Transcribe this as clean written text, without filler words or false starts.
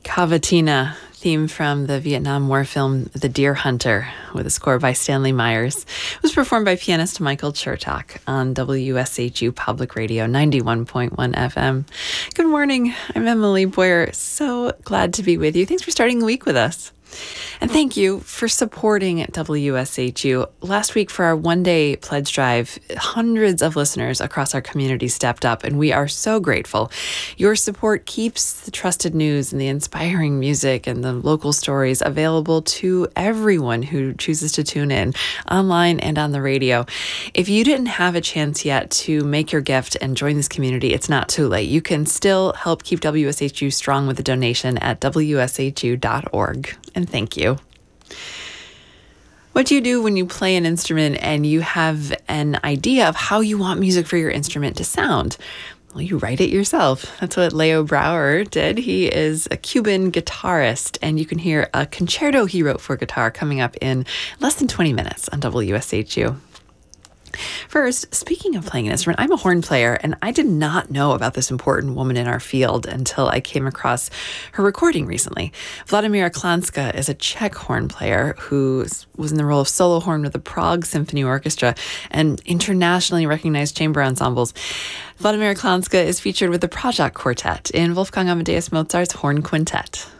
Cavatina, theme from the Vietnam War film The Deer Hunter, with a score by Stanley Myers. It was performed by pianist Michael Chertok on WSHU Public Radio 91.1 FM. Good morning. I'm Emily Boyer. So glad to be with you. Thanks for starting the week with us. And thank you for supporting WSHU. Last week for our one-day pledge drive, hundreds of listeners across our community stepped up, and we are so grateful. Your support keeps the trusted news and the inspiring music and the local stories available to everyone who chooses to tune in, online and on the radio. If you didn't have a chance yet to make your gift and join this community, it's not too late. You can still help keep WSHU strong with a donation at wshu.org. And thank you. What do you do when you play an instrument and you have an idea of how you want music for your instrument to sound? Well, you write it yourself. That's what Leo Brouwer did. He is a Cuban guitarist, and you can hear a concerto he wrote for guitar coming up in less than 20 minutes on WSHU. First, speaking of playing an instrument, I'm a horn player, and I did not know about this important woman in our field until I came across her recording recently. Vladimíra Klánská is a Czech horn player who was in the role of solo horn with the Prague Symphony Orchestra and internationally recognized chamber ensembles. Vladimíra Klánská is featured with the Pražák Quartet in Wolfgang Amadeus Mozart's Horn Quintet.